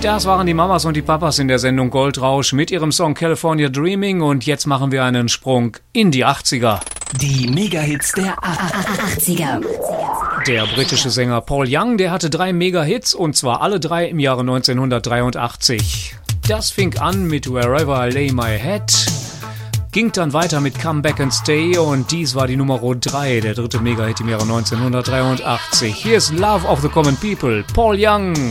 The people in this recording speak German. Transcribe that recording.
Das waren die Mamas und die Papas in der Sendung Goldrausch mit ihrem Song California Dreaming und jetzt machen wir einen Sprung in die 80er. Die Mega-Hits der 80er. Der britische Sänger Paul Young, der hatte 3 Mega-Hits und zwar alle 3 im Jahre 1983. Das fing an mit Wherever I Lay My Head, ging dann weiter mit Come Back and Stay und dies war die Nummer 3, der dritte Mega-Hit im Jahre 1983. Hier ist Love of the Common People, Paul Young.